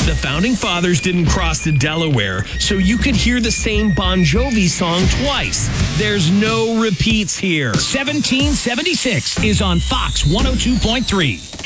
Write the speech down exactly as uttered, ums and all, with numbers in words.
The Founding Fathers didn't cross to Delaware, so you could hear the same Bon Jovi song twice. There's no repeats here. seventeen seventy-six is on Fox one oh two point three.